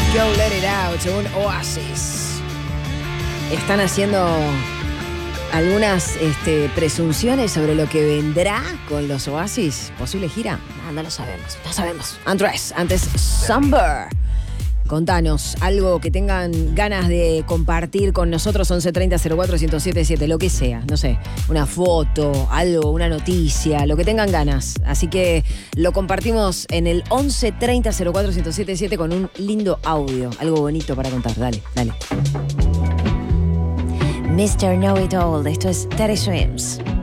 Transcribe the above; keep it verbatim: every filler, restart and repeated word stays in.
Go Let It Out, según Oasis. Están haciendo algunas este, presunciones sobre lo que vendrá con los Oasis. ¿Posible gira? No, no lo sabemos, no sabemos. Andrés, antes Summer. Contanos algo que tengan ganas de compartir con nosotros. Once treinta cero cuatro uno cero siete siete, lo que sea, no sé, una foto, algo, una noticia, lo que tengan ganas. Así que lo compartimos en el once treinta cero cuatro uno cero siete siete con un lindo audio, algo bonito para contar. Dale, dale. mister Know It All, esto es Teddy Swims.